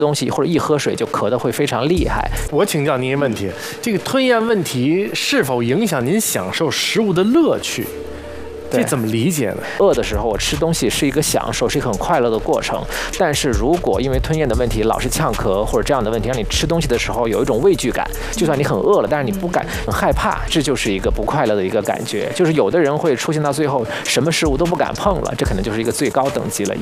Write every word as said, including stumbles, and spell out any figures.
东西或者一喝水就咳得会非常厉害。 我请教您一个问题，这个吞咽问题是否影响您享受食物的乐趣？这怎么理解呢？ 饿的时候我吃东西是一个享受，是一个很快乐的过程。但是如果因为吞咽的问题老是呛咳或者这样的问题，让你吃东西的时候有一种畏惧感，就算你很饿了，但是你不敢很害怕，这就是一个不快乐的一个感觉。就是有的人会出现到最后什么食物都不敢碰了，这可能就是一个最高等级了。